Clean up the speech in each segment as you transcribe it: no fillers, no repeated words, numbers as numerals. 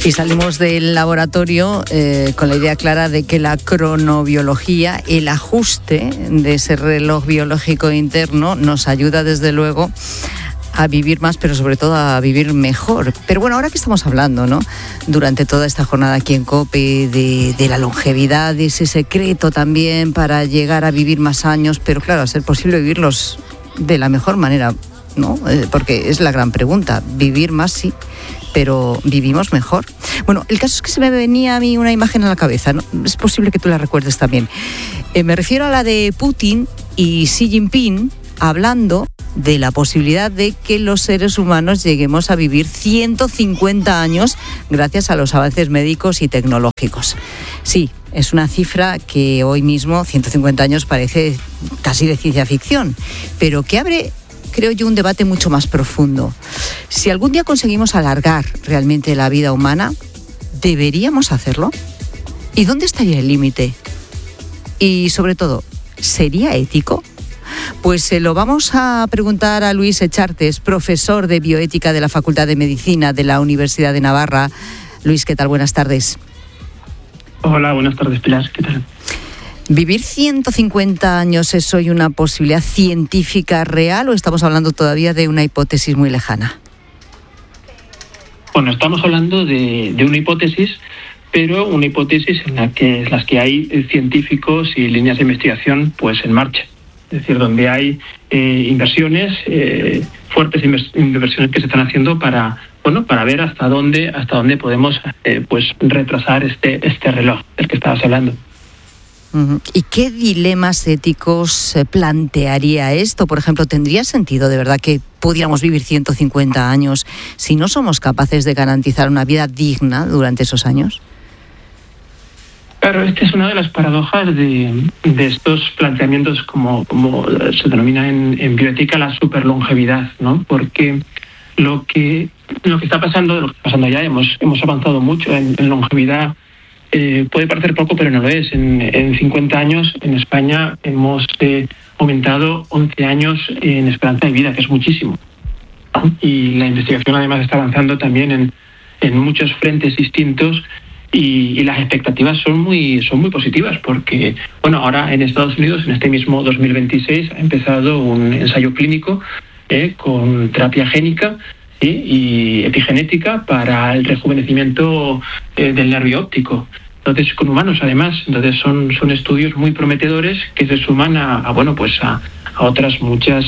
Y salimos del laboratorio con la idea clara de que la cronobiología, el ajuste de ese reloj biológico interno, nos ayuda desde luego a vivir más, pero sobre todo a vivir mejor. Pero bueno, ahora que estamos hablando, ¿no?, durante toda esta jornada aquí en COPE, de la longevidad, de ese secreto también para llegar a vivir más años, pero claro, a ser posible vivirlos de la mejor manera, ¿no? Porque es la gran pregunta. Vivir más, sí, pero ¿vivimos mejor? Bueno, el caso es que se me venía a mí una imagen a la cabeza, ¿no? Es posible que tú la recuerdes también. Me refiero a la de Putin y Xi Jinping hablando de la posibilidad de que los seres humanos lleguemos a vivir 150 años gracias a los avances médicos y tecnológicos. Sí, es una cifra que hoy mismo, 150 años, parece casi de ciencia ficción, pero que abre, creo yo, un debate mucho más profundo. Si algún día conseguimos alargar realmente la vida humana, ¿deberíamos hacerlo? ¿Y dónde estaría el límite? Y sobre todo, ¿sería ético? Pues se lo vamos a preguntar a Luis Echartes, profesor de bioética de la Facultad de Medicina de la Universidad de Navarra. Luis, ¿qué tal? Buenas tardes. Hola, buenas tardes, Pilar. ¿Qué tal? ¿Vivir 150 años es hoy una posibilidad científica real o estamos hablando todavía de una hipótesis muy lejana? Bueno, estamos hablando de una hipótesis, pero una hipótesis en las que hay científicos y líneas de investigación pues en marcha. Es decir, donde hay inversiones, fuertes inversiones que se están haciendo para ver hasta dónde podemos retrasar este reloj del que estabas hablando. ¿Y qué dilemas éticos plantearía esto? Por ejemplo, ¿tendría sentido de verdad que pudiéramos vivir 150 años si no somos capaces de garantizar una vida digna durante esos años? Claro, esta es una de las paradojas de estos planteamientos, como se denomina en bioética, la superlongevidad, ¿no? Porque lo que está pasando ya, hemos avanzado mucho en longevidad. Puede parecer poco, pero no lo es. En 50 años en España hemos aumentado 11 años en esperanza de vida, que es muchísimo. Y la investigación además está avanzando también en muchos frentes distintos. Y las expectativas son muy positivas porque, bueno, ahora en Estados Unidos, en este mismo 2026, ha empezado un ensayo clínico con terapia génica y epigenética para el rejuvenecimiento del nervio óptico. Entonces, con humanos, además. Entonces, son estudios muy prometedores que se suman a otras muchos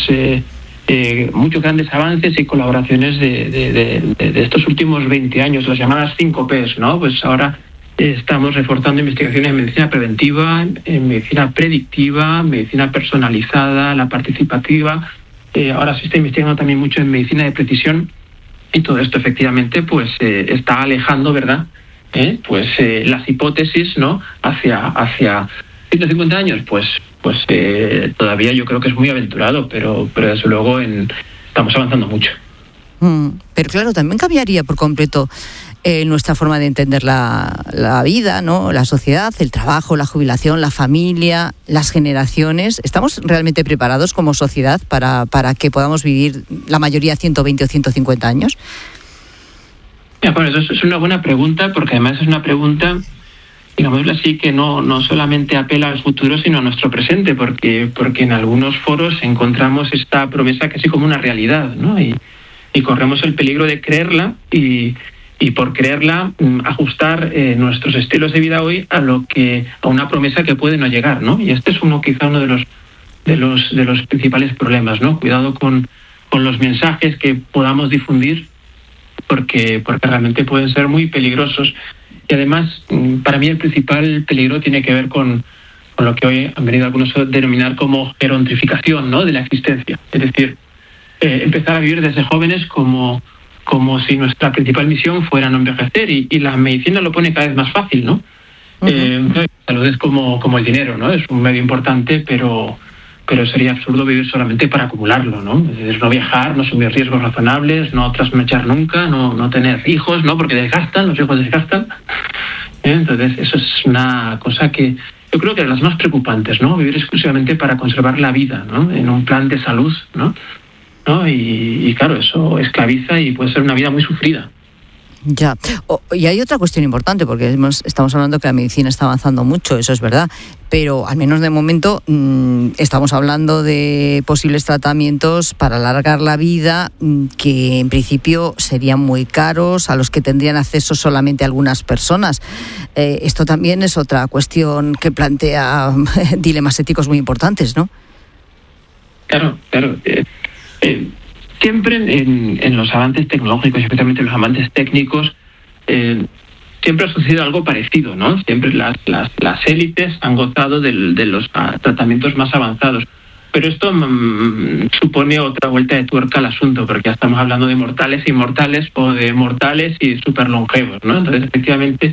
grandes avances y colaboraciones de estos últimos 20 años, las llamadas 5 Ps, ¿no? Pues ahora estamos reforzando investigaciones en medicina preventiva, en medicina predictiva, medicina personalizada, la participativa. Ahora se está investigando también mucho en medicina de precisión y todo esto efectivamente pues está alejando, ¿verdad? Las hipótesis, ¿no? Hacia 150 años, pues todavía yo creo que es muy aventurado, pero desde luego estamos avanzando mucho. Pero claro, también cambiaría por completo nuestra forma de entender la vida, ¿no? La sociedad, el trabajo, la jubilación, la familia, las generaciones. ¿Estamos realmente preparados como sociedad para que podamos vivir la mayoría 120 o 150 años? Bueno, eso es una buena pregunta, porque además es una pregunta, digámoslo así, que no solamente apela al futuro, sino a nuestro presente, porque en algunos foros encontramos esta promesa casi como una realidad, ¿no? Y corremos el peligro de creerla y por creerla ajustar nuestros estilos de vida hoy a una promesa que puede no llegar, ¿no? Y este es quizá uno de los principales problemas, ¿no? Cuidado con los mensajes que podamos difundir, porque realmente pueden ser muy peligrosos. Y además, para mí el principal peligro tiene que ver con lo que hoy han venido algunos a denominar como gerontrificación, ¿no?, de la existencia. Es decir, empezar a vivir desde jóvenes como si nuestra principal misión fuera no envejecer, y la medicina lo pone cada vez más fácil, ¿no? La salud es como el dinero, ¿no? Es un medio importante, pero sería absurdo vivir solamente para acumularlo, ¿no? Es decir, no viajar, no asumir riesgos razonables, no trasnochar nunca, no tener hijos, ¿no? Porque los hijos desgastan. Entonces, eso es una cosa que yo creo que de las más preocupantes, ¿no? Vivir exclusivamente para conservar la vida, ¿no? En un plan de salud, ¿no? Y claro, eso esclaviza y puede ser una vida muy sufrida. Ya. Y hay otra cuestión importante, porque estamos hablando que la medicina está avanzando mucho, eso es verdad, pero al menos de momento estamos hablando de posibles tratamientos para alargar la vida que en principio serían muy caros, a los que tendrían acceso solamente algunas personas. Esto también es otra cuestión que plantea dilemas éticos muy importantes, ¿no? Claro. Siempre en los avances tecnológicos, especialmente en los avances técnicos, siempre ha sucedido algo parecido, ¿no? Siempre las élites han gozado de los tratamientos más avanzados. Pero esto supone otra vuelta de tuerca al asunto, porque ya estamos hablando de mortales e inmortales o de mortales y superlongevos, ¿no? Entonces, efectivamente,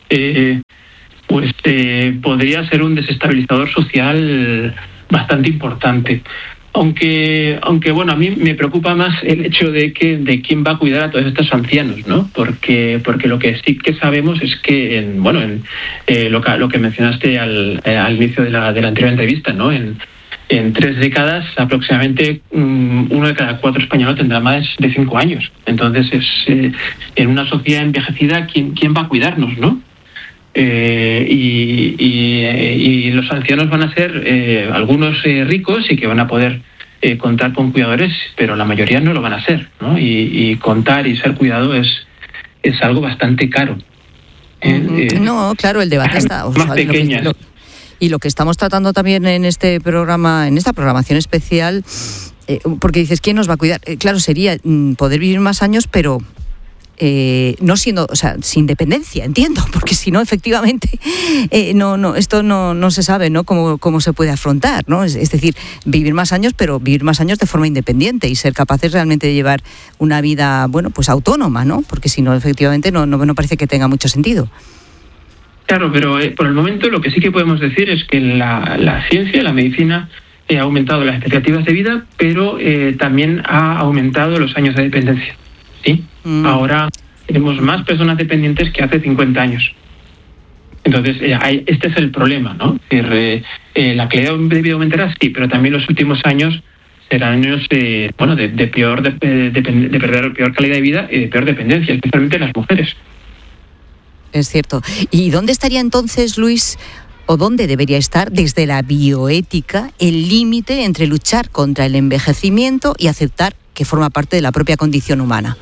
podría ser un desestabilizador social bastante importante. Aunque bueno, a mí me preocupa más el hecho de quién va a cuidar a todos estos ancianos, ¿no? Porque lo que sí que sabemos es que lo que mencionaste al inicio de la anterior entrevista, ¿no? En 3 décadas aproximadamente 1 de cada 4 españoles tendrá más de 5 años. Entonces en una sociedad envejecida, ¿quién va a cuidarnos, no? Y los ancianos van a ser algunos ricos y que van a poder contar con cuidadores, pero la mayoría no lo van a ser, ¿no? Y contar y ser cuidado es algo bastante caro. No, claro, el debate está más pequeñas. Y lo que estamos tratando también en este programa, en esta programación especial, porque dices, ¿quién nos va a cuidar? Claro, sería poder vivir más años, pero no siendo, o sea, sin dependencia, entiendo, porque si no, efectivamente, esto no se sabe, ¿no? Cómo se puede afrontar, ¿no? Es decir, vivir más años, pero vivir más años de forma independiente y ser capaces realmente de llevar una vida, bueno, pues autónoma, ¿no? Porque si no, efectivamente, no parece que tenga mucho sentido. Claro, pero por el momento lo que sí que podemos decir es que la ciencia, la medicina, ha aumentado las expectativas de vida, pero también ha aumentado los años de dependencia. ¿Sí? Ahora tenemos más personas dependientes que hace 50 años. Entonces, este es el problema, ¿no? La calidad de vida aumentará, sí, pero también los últimos años serán años de perder peor calidad de vida y de peor dependencia, especialmente las mujeres. Es cierto. ¿Y dónde estaría entonces, Luis, o dónde debería estar desde la bioética el límite entre luchar contra el envejecimiento y aceptar que forma parte de la propia condición humana?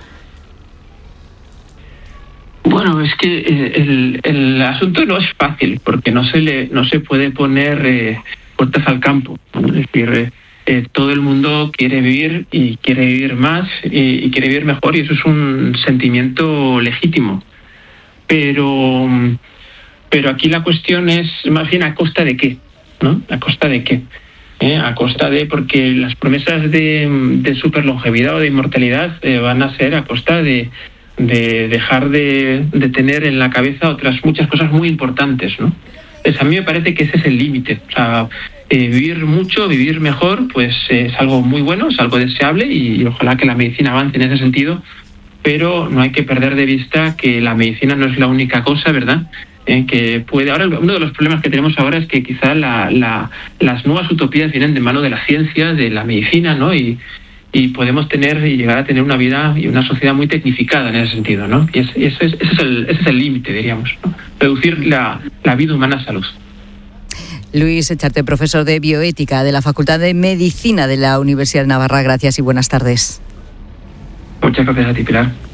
Bueno, es que el asunto no es fácil, porque no se puede poner puertas al campo, ¿no? Es decir, todo el mundo quiere vivir y quiere vivir más y quiere vivir mejor, y eso es un sentimiento legítimo. Pero aquí la cuestión es más bien a costa de qué, ¿no? ¿A costa de qué? A costa de, porque las promesas de superlongevidad o de inmortalidad van a ser a costa de dejar de tener en la cabeza otras muchas cosas muy importantes, ¿no? Pues a mí me parece que ese es el límite. O sea, vivir mucho, vivir mejor, pues es algo muy bueno, es algo deseable y ojalá que la medicina avance en ese sentido, pero no hay que perder de vista que la medicina no es la única cosa, ¿verdad? Que puede. Ahora, uno de los problemas que tenemos ahora es que quizá las nuevas utopías vienen de mano de la ciencia, de la medicina, ¿no? Y podemos llegar a tener una vida y una sociedad muy tecnificada en ese sentido, ¿no? Y ese es el límite, diríamos, ¿no? Reducir la vida humana a salud. Luis Echarte, profesor de bioética de la Facultad de Medicina de la Universidad de Navarra. Gracias y buenas tardes. Muchas gracias a ti, Pilar.